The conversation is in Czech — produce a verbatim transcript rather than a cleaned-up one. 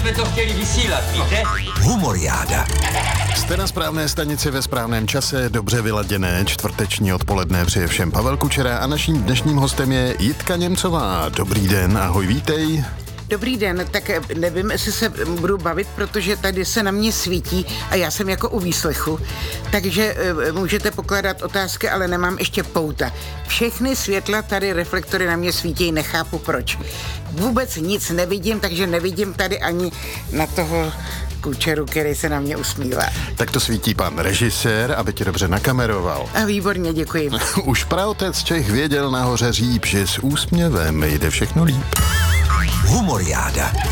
jsme to chtěli vysílat, víte? Humoriáda. Jste na správné stanici ve správném čase, dobře vyladěné čtvrteční odpoledne přeje všem Pavel Kučera a naším dnešním hostem je Jitka Němcová. Dobrý den, ahoj, vítej. Dobrý den, tak nevím, jestli se budu bavit, protože tady se na mě svítí a já jsem jako u výslechu, takže můžete pokládat otázky, ale nemám ještě pouta. Všechny světla tady, reflektory na mě svítí, nechápu proč. Vůbec nic nevidím, takže nevidím tady ani na toho Kučeru, který se na mě usmívá. Tak to svítí pan režisér, aby tě dobře nakameroval. A výborně, děkuji. Už praotec Čech věděl nahoře říp, že s úsměvem jde všechno líp. Humoriáda.